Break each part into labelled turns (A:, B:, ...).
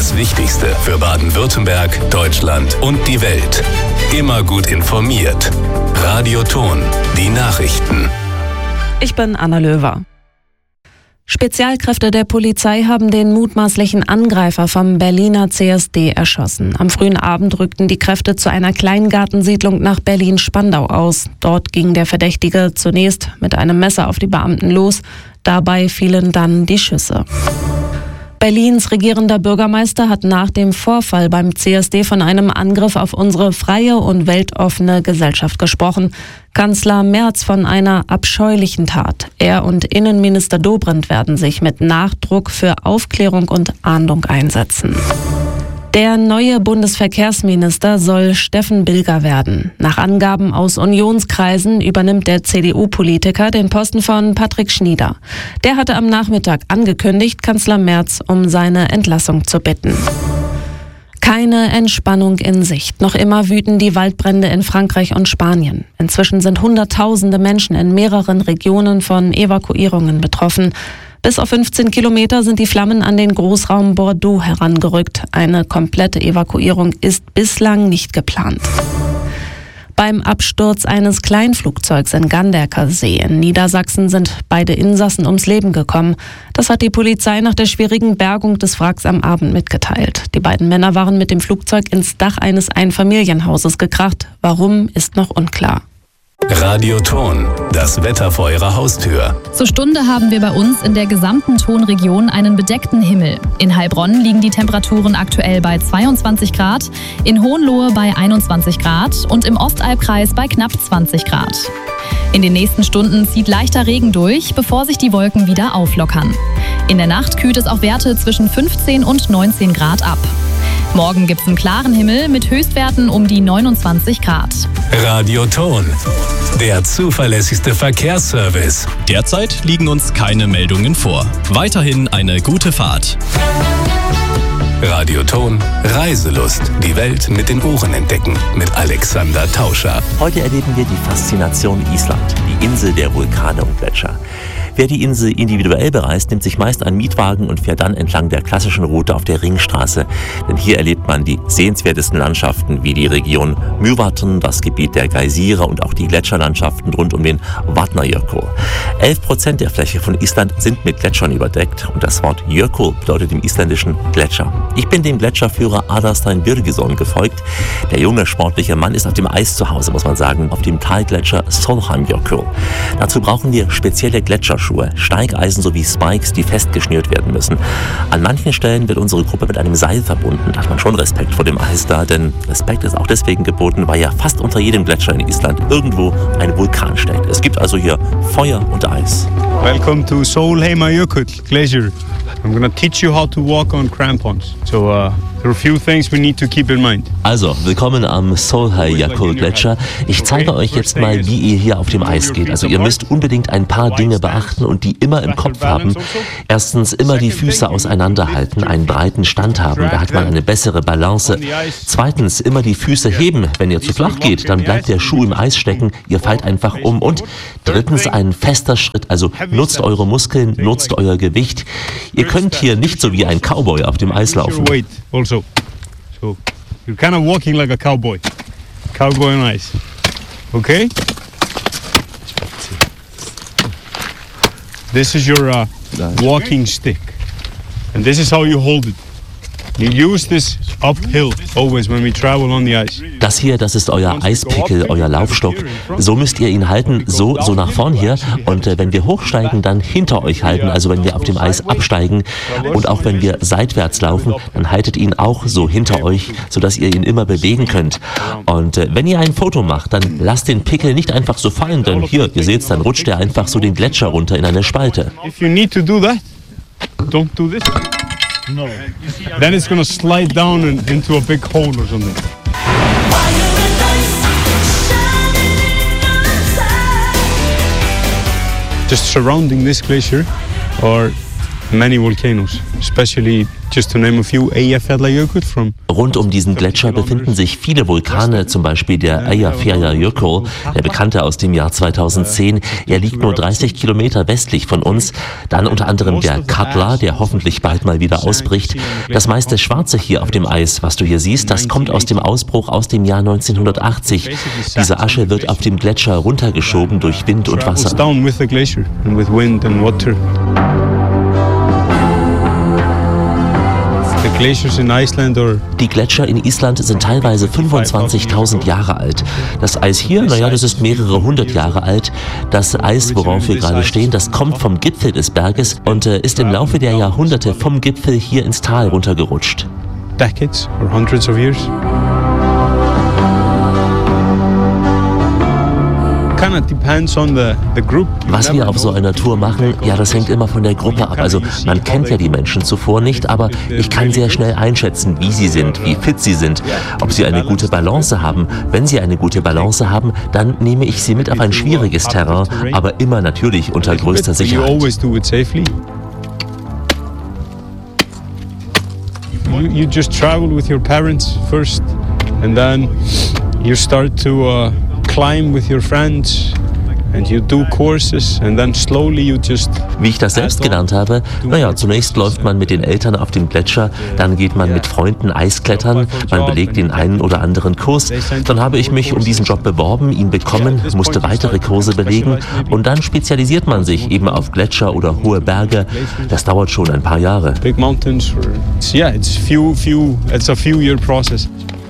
A: Das Wichtigste für Baden-Württemberg, Deutschland und die Welt. Immer gut informiert. Radio Thon, die Nachrichten.
B: Ich bin Anna Löwer. Spezialkräfte der Polizei haben den mutmaßlichen Angreifer vom Berliner CSD erschossen. Am frühen Abend rückten die Kräfte zu einer Kleingartensiedlung nach Berlin-Spandau aus. Dort ging der Verdächtige zunächst mit einem Messer auf die Beamten los. Dabei fielen dann die Schüsse. Berlins regierender Bürgermeister hat nach dem Vorfall beim CSD von einem Angriff auf unsere freie und weltoffene Gesellschaft gesprochen. Kanzler Merz von einer abscheulichen Tat. Er und Innenminister Dobrindt werden sich mit Nachdruck für Aufklärung und Ahndung einsetzen. Der neue Bundesverkehrsminister soll Steffen Bilger werden. Nach Angaben aus Unionskreisen übernimmt der CDU-Politiker den Posten von Patrick Schnieder. Der hatte am Nachmittag angekündigt, Kanzler Merz um seine Entlassung zu bitten. Keine Entspannung in Sicht. Noch immer wüten die Waldbrände in Frankreich und Spanien. Inzwischen sind Hunderttausende Menschen in mehreren Regionen von Evakuierungen betroffen. Bis auf 15 Kilometer sind die Flammen an den Großraum Bordeaux herangerückt. Eine komplette Evakuierung ist bislang nicht geplant. Beim Absturz eines Kleinflugzeugs in Ganderker See in Niedersachsen sind beide Insassen ums Leben gekommen. Das hat die Polizei nach der schwierigen Bergung des Wracks am Abend mitgeteilt. Die beiden Männer waren mit dem Flugzeug ins Dach eines Einfamilienhauses gekracht. Warum, ist noch unklar.
A: Radio Thon, das Wetter vor Ihrer Haustür.
C: Zur Stunde haben wir bei uns in der gesamten Thonregion einen bedeckten Himmel. In Heilbronn liegen die Temperaturen aktuell bei 22 Grad, in Hohenlohe bei 21 Grad und im Ostalbkreis bei knapp 20 Grad. In den nächsten Stunden zieht leichter Regen durch, bevor sich die Wolken wieder auflockern. In der Nacht kühlt es auf Werte zwischen 15 und 19 Grad ab. Morgen gibt es einen klaren Himmel mit Höchstwerten um die 29 Grad.
A: Radio Thon, der zuverlässigste Verkehrsservice.
D: Derzeit liegen uns keine Meldungen vor. Weiterhin eine gute Fahrt.
A: Radio Thon, Reiselust. Die Welt mit den Ohren entdecken. Mit Alexander Tauscher.
E: Heute erleben wir die Faszination Island, die Insel der Vulkane und Gletscher. Wer die Insel individuell bereist, nimmt sich meist einen Mietwagen und fährt dann entlang der klassischen Route auf der Ringstraße. Denn hier erlebt man die sehenswertesten Landschaften wie die Region Mývatn, das Gebiet der Geysire und auch die Gletscherlandschaften rund um den Vatnajökull. 11% der Fläche von Island sind mit Gletschern überdeckt und das Wort Jökull bedeutet im Isländischen Gletscher. Ich bin dem Gletscherführer Aðalsteinn Birgisson gefolgt. Der junge, sportliche Mann ist auf dem Eis zu Hause, muss man sagen, auf dem Talgletscher Sólheimajökull. Dazu brauchen wir spezielle Gletscherschuhe, Steigeisen sowie Spikes, die festgeschnürt werden müssen. An manchen Stellen wird unsere Gruppe mit einem Seil verbunden. Da hat man schon Respekt vor dem Eis da, denn Respekt ist auch deswegen geboten, weil ja fast unter jedem Gletscher in Island irgendwo ein Vulkan steckt. Es gibt also hier Feuer und Eis.
F: Welcome to Sólheimajökull Glacier. I'm going to teach you how to walk on crampons. So there are a few things we need to keep in mind.
E: Also, willkommen am Sólheimajökull Gletscher. Ich zeige euch jetzt mal, wie ihr hier auf dem Eis geht. Also ihr müsst unbedingt ein paar Dinge beachten und die immer im Kopf haben. Erstens, immer die Füße auseinanderhalten, einen breiten Stand haben, da hat man eine bessere Balance. Zweitens, immer die Füße heben. Wenn ihr zu flach geht, dann bleibt der Schuh im Eis stecken, ihr fallt einfach um. Und drittens, ein fester Schritt, also nutzt eure Muskeln, nutzt euer Gewicht. Ihr könnt hier nicht so wie ein Cowboy auf dem Eis laufen.
F: So you're kind of walking like a cowboy. Cowboy on ice. Okay? This is your walking stick. And this is how you hold it. You use this uphill always when we travel on the ice.
E: Das hier, das ist euer Eispickel, euer Laufstock. So müsst ihr ihn halten, so nach vorn hier. Und wenn wir hochsteigen, dann hinter euch halten, also wenn wir auf dem Eis absteigen. Und auch wenn wir seitwärts laufen, dann haltet ihn auch so hinter euch, sodass ihr ihn immer bewegen könnt. Und wenn ihr ein Foto macht, dann lasst den Pickel nicht einfach so fallen, denn hier, ihr seht, dann rutscht er einfach so den Gletscher runter in eine Spalte.
F: If you need to do that, don't do this. No. Then it's going to slide down into a big hole or something. Just surrounding this glacier are many volcanoes, especially just to name a few, Eyjafjallajökull from.
E: Rund um diesen Gletscher befinden sich viele Vulkane, zum Beispiel der Eyjafjallajökull, der bekannte aus dem Jahr 2010. Er liegt nur 30 Kilometer westlich von uns. Dann unter anderem der Katla, der hoffentlich bald mal wieder ausbricht. Das meiste Schwarze hier auf dem Eis, was du hier siehst, das kommt aus dem Ausbruch aus dem Jahr 1980. Diese Asche wird auf dem Gletscher runtergeschoben durch Wind und Wasser. Die Gletscher in Island sind teilweise 25.000 Jahre alt. Das Eis hier, naja, das ist mehrere hundert Jahre alt. Das Eis, worauf wir gerade stehen, das kommt vom Gipfel des Berges und ist im Laufe der Jahrhunderte vom Gipfel hier ins Tal runtergerutscht.
F: Decades or hundreds of years.
E: Was wir auf so einer Tour machen, ja, das hängt immer von der Gruppe ab. Also man kennt ja die Menschen zuvor nicht, aber ich kann sehr schnell einschätzen, wie sie sind, wie fit sie sind, ob sie eine gute Balance haben. Wenn sie eine gute Balance haben, dann nehme ich sie mit auf ein schwieriges Terrain, aber immer natürlich unter größter Sicherheit.
F: You just travel with your parents first, and then you start to climb with your friends and you do courses and then slowly you just.
E: Wie ich das selbst gelernt habe, naja, zunächst läuft man mit den Eltern auf dem Gletscher, dann geht man mit Freunden Eisklettern, man belegt den einen oder anderen Kurs, dann habe ich mich um diesen Job beworben, ihn bekommen, musste weitere Kurse belegen und dann spezialisiert man sich eben auf Gletscher oder hohe Berge. Das dauert schon ein paar Jahre.
F: Big mountains, yeah, it's a few year process.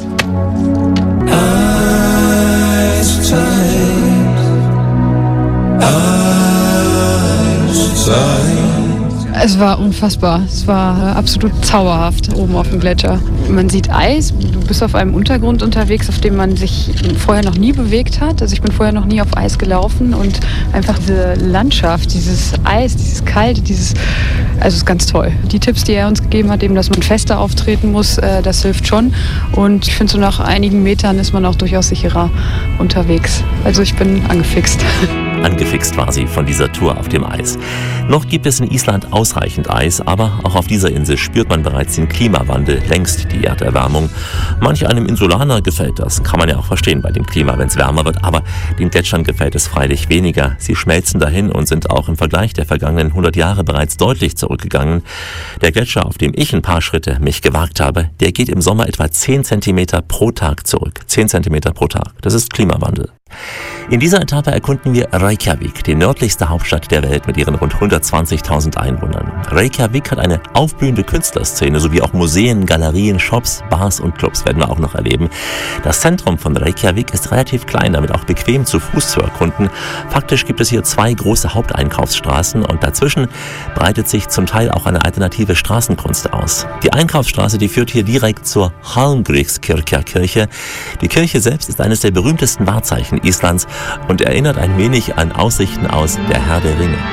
G: Es war unfassbar. Es war absolut zauberhaft oben auf dem Gletscher. Man sieht Eis, du bist auf einem Untergrund unterwegs, auf dem man sich vorher noch nie bewegt hat. Also ich bin vorher noch nie auf Eis gelaufen und einfach diese Landschaft, dieses Eis, dieses Kalte, also ist ganz toll. Die Tipps, die er uns gegeben hat, eben, dass man fester auftreten muss, das hilft schon. Und ich finde, so nach einigen Metern ist man auch durchaus sicherer unterwegs. Also ich bin angefixt.
E: Angefixt war sie von dieser Tour auf dem Eis. Noch gibt es in Island ausreichend Eis, aber auch auf dieser Insel spürt man bereits den Klimawandel, längst die Erderwärmung. Manch einem Insulaner gefällt das, kann man ja auch verstehen bei dem Klima, wenn es wärmer wird, aber den Gletschern gefällt es freilich weniger. Sie schmelzen dahin und sind auch im Vergleich der vergangenen 100 Jahre bereits deutlich zurückgegangen. Der Gletscher, auf dem ich ein paar Schritte mich gewagt habe, der geht im Sommer etwa 10 Zentimeter pro Tag zurück. 10 Zentimeter pro Tag. Das ist Klimawandel. In dieser Etappe erkunden wir Reykjavik, die nördlichste Hauptstadt der Welt mit ihren rund 120.000 Einwohnern. Reykjavik hat eine aufblühende Künstlerszene sowie auch Museen, Galerien, Shops, Bars und Clubs werden wir auch noch erleben. Das Zentrum von Reykjavik ist relativ klein, damit auch bequem zu Fuß zu erkunden. Faktisch gibt es hier 2 große Haupteinkaufsstraßen und dazwischen breitet sich zum Teil auch eine alternative Straßenkunst aus. Die Einkaufsstraße, die führt hier direkt zur Hallgrímskirkja-Kirche. Die Kirche selbst ist eines der berühmtesten Wahrzeichen Islands und erinnert ein wenig an Aussichten aus Der Herr der Ringe.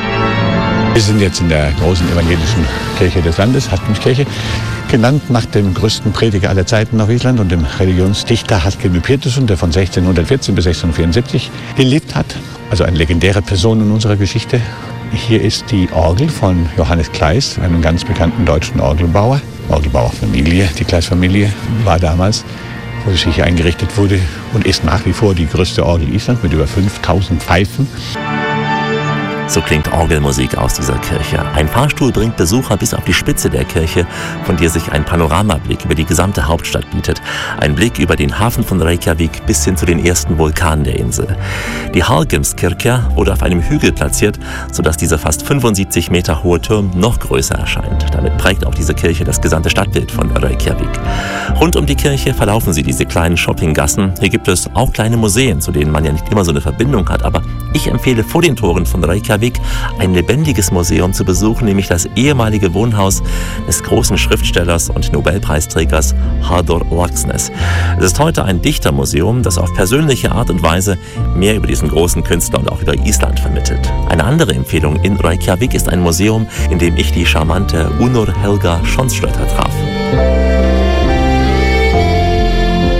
H: Wir sind jetzt in der großen evangelischen Kirche des Landes, Hallgrímskirche, genannt nach dem größten Prediger aller Zeiten auf Island und dem Religionsdichter Hallgrímur Pétursson, der von 1614 bis 1674 gelebt hat. Also eine legendäre Person in unserer Geschichte. Hier ist die Orgel von Johannes Kleist, einem ganz bekannten deutschen Orgelbauer. Orgelbauerfamilie, die Kleist-Familie war damals, wo sie hier eingerichtet wurde und ist nach wie vor die größte Orgel Islands mit über 5000 Pfeifen.
E: So klingt Orgelmusik aus dieser Kirche. Ein Fahrstuhl bringt Besucher bis auf die Spitze der Kirche, von der sich ein Panoramablick über die gesamte Hauptstadt bietet. Ein Blick über den Hafen von Reykjavik bis hin zu den ersten Vulkanen der Insel. Die Hallgrímskirkja wurde auf einem Hügel platziert, sodass dieser fast 75 Meter hohe Turm noch größer erscheint. Damit prägt auch diese Kirche das gesamte Stadtbild von Reykjavik. Rund um die Kirche verlaufen sie diese kleinen Shoppinggassen. Hier gibt es auch kleine Museen, zu denen man ja nicht immer so eine Verbindung hat, aber ich empfehle vor den Toren von Reykjavik ein lebendiges Museum zu besuchen, nämlich das ehemalige Wohnhaus des großen Schriftstellers und Nobelpreisträgers Halldór Laxness. Es ist heute ein Dichtermuseum, das auf persönliche Art und Weise mehr über diesen großen Künstler und auch über Island vermittelt. Eine andere Empfehlung in Reykjavik ist ein Museum, in dem ich die charmante Unnur Helga Schonsrötter traf.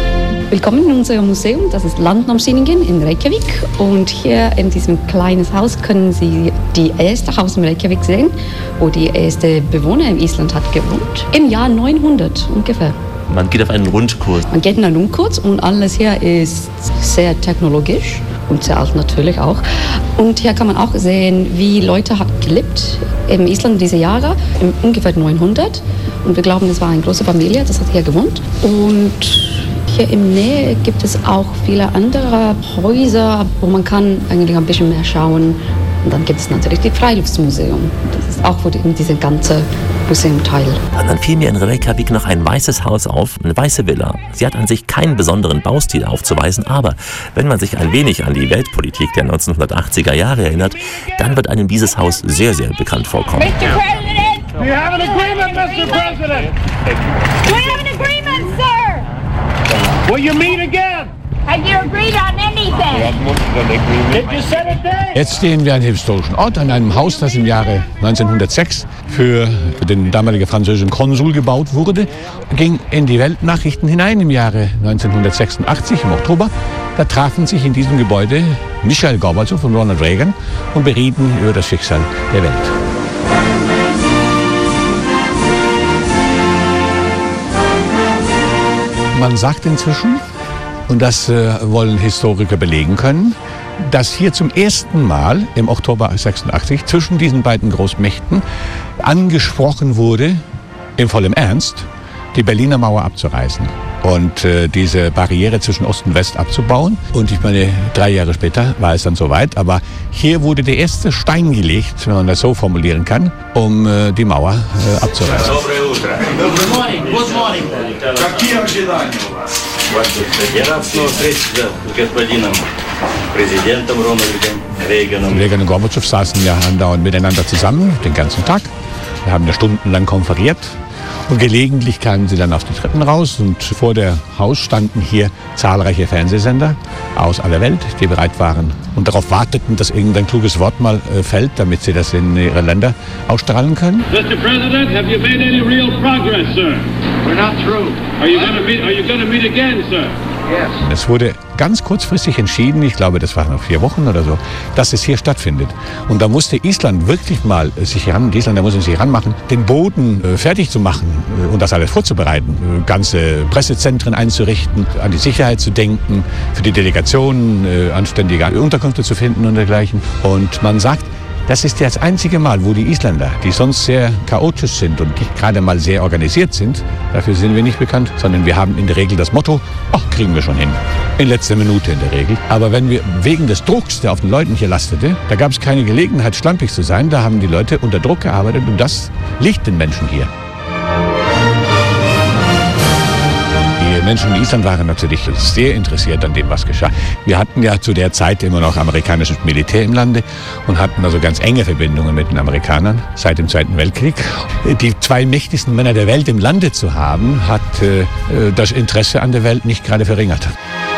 I: Willkommen in unserem Museum, das ist Landnámsýningin in Reykjavik. Und hier in diesem kleinen Haus können Sie die erste Haus in Reykjavik sehen, wo die erste Bewohner in Island hat gewohnt. Im Jahr 900 ungefähr.
E: Man geht auf einen Rundkurs.
I: Man geht in einen Rundkurs und alles hier ist sehr technologisch und sehr alt natürlich auch. Und hier kann man auch sehen, wie Leute haben gelebt in Island diese Jahre, ungefähr 900. Und wir glauben, das war eine große Familie, das hat hier gewohnt. Und hier in der Nähe gibt es auch viele andere Häuser, wo man kann eigentlich ein bisschen mehr schauen. Und dann gibt es natürlich das Freiluftsmuseum. Das ist auch in diesem ganzen Museumteil.
E: Dann fiel mir in Reykjavik noch ein weißes Haus auf, eine weiße Villa. Sie hat an sich keinen besonderen Baustil aufzuweisen, aber wenn man sich ein wenig an die Weltpolitik der 1980er Jahre erinnert, dann wird einem dieses Haus sehr, sehr bekannt vorkommen.
J: Mr. President! We have an agreement, Mr. President! We have an agreement, sir! Will you meet again? Have you agreed on anything? Did you set a date?
H: Jetzt stehen wir an einem historischen Ort, an einem Haus, das im Jahre 1906 für den damaligen französischen Konsul gebaut wurde, ging in die Weltnachrichten hinein im Jahre 1986, im Oktober. Da trafen sich in diesem Gebäude Michail Gorbatschow und Ronald Reagan und berieten über das Schicksal der Welt. Man sagt inzwischen, und das wollen Historiker belegen können, dass hier zum ersten Mal im Oktober 86 zwischen diesen beiden Großmächten angesprochen wurde, in vollem Ernst, die Berliner Mauer abzureißen und diese Barriere zwischen Ost und West abzubauen. Und ich meine, 3 Jahre später war es dann soweit, aber hier wurde der erste Stein gelegt, wenn man das so formulieren kann, um die Mauer abzureißen.
J: Good morning. Good morning. Какие ожидания у вас?
K: Я рад снова встретиться с господином президентом Рональдом Рейганом.
H: Reagan und Gorbatschow saßen ja andauernd miteinander zusammen, den ganzen Tag. Wir haben ja stundenlang konferiert. Und gelegentlich kamen sie dann auf die Treppen raus und vor der Haus standen hier zahlreiche Fernsehsender aus aller Welt, die bereit waren und darauf warteten, dass irgendein kluges Wort mal fällt, damit sie das in ihre Länder ausstrahlen können.
J: Mr. President, have you made any real progress, sir? We're not through. Are you going to meet again, sir? Yes.
H: Es wurde ganz kurzfristig entschieden, ich glaube, das waren noch 4 Wochen oder so, dass es hier stattfindet. Und da musste Island wirklich mal sich ranmachen, den Boden fertig zu machen und das alles vorzubereiten, ganze Pressezentren einzurichten, an die Sicherheit zu denken, für die Delegationen anständige Unterkünfte zu finden und dergleichen. Und man sagt, das ist das einzige Mal, wo die Isländer, die sonst sehr chaotisch sind und nicht gerade mal sehr organisiert sind, dafür sind wir nicht bekannt, sondern wir haben in der Regel das Motto, ach, kriegen wir schon hin. In letzter Minute in der Regel. Aber wenn wir wegen des Drucks, der auf den Leuten hier lastete, da gab es keine Gelegenheit, schlampig zu sein, da haben die Leute unter Druck gearbeitet und das liegt den Menschen hier. Die Menschen in Island waren natürlich sehr interessiert an dem, was geschah. Wir hatten ja zu der Zeit immer noch amerikanisches Militär im Lande und hatten also ganz enge Verbindungen mit den Amerikanern seit dem Zweiten Weltkrieg. Die 2 mächtigsten Männer der Welt im Lande zu haben, hat das Interesse an der Welt nicht gerade verringert.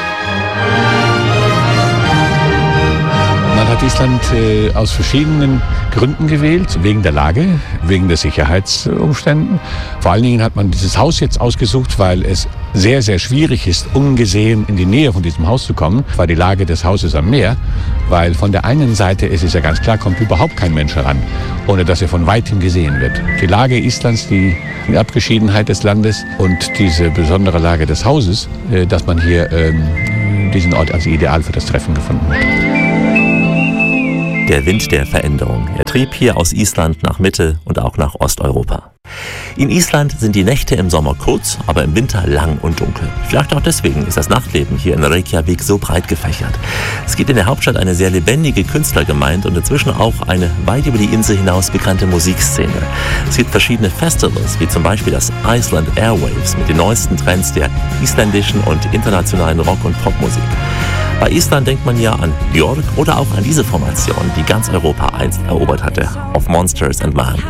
H: Man hat Island aus verschiedenen Gründen gewählt, wegen der Lage, wegen der Sicherheitsumständen. Vor allen Dingen hat man dieses Haus jetzt ausgesucht, weil es sehr, sehr schwierig ist, ungesehen in die Nähe von diesem Haus zu kommen, weil die Lage des Hauses am Meer, weil von der einen Seite, es ist ja ganz klar, kommt überhaupt kein Mensch heran, ohne dass er von weitem gesehen wird. Die Lage Islands, die Abgeschiedenheit des Landes und diese besondere Lage des Hauses, dass man hier diesen Ort als ideal für das Treffen gefunden hat.
E: Der Wind der Veränderung. Er trieb hier aus Island nach Mittel- und auch nach Osteuropa. In Island sind die Nächte im Sommer kurz, aber im Winter lang und dunkel. Vielleicht auch deswegen ist das Nachtleben hier in Reykjavik so breit gefächert. Es gibt in der Hauptstadt eine sehr lebendige Künstlergemeinde und inzwischen auch eine weit über die Insel hinaus bekannte Musikszene. Es gibt verschiedene Festivals, wie zum Beispiel das Iceland Airwaves mit den neuesten Trends der isländischen und internationalen Rock- und Popmusik. Bei Island denkt man ja an Björk oder auch an diese Formation, die ganz Europa einst erobert hatte, auf Monsters and Man.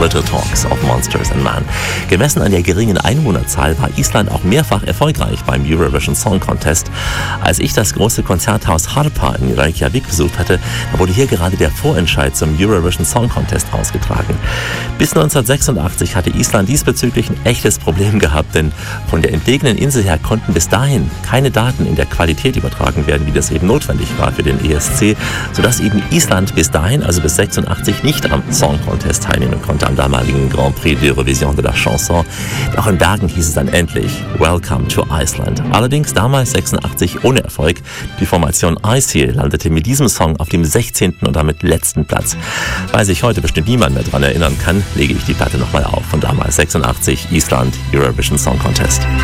E: Little Talks of Monsters and Man. Gemessen an der geringen Einwohnerzahl war Island auch mehrfach erfolgreich beim Eurovision Song Contest. Als ich das große Konzerthaus Harpa in Reykjavik besucht hatte, da wurde hier gerade der Vorentscheid zum Eurovision Song Contest ausgetragen. Bis 1986 hatte Island diesbezüglich ein echtes Problem gehabt, denn von der entlegenen Insel her konnten bis dahin keine Daten in der Qualität übertragen werden, wie das eben notwendig war für den ESC, sodass eben Island bis dahin, also bis 86, nicht am Song Contest teilnehmen konnte, am damaligen Grand Prix d'Eurovision de la Chanson. Auch in Bergen hieß es dann endlich Welcome to Iceland. Allerdings damals 86 ohne Erfolg. Die Formation ICE landete mit diesem Song auf dem 16. und damit letzten Platz. Weil sich heute bestimmt niemand mehr daran erinnern kann, lege ich die Platte nochmal auf. Von damals 86, Island, Eurovision Song Contest.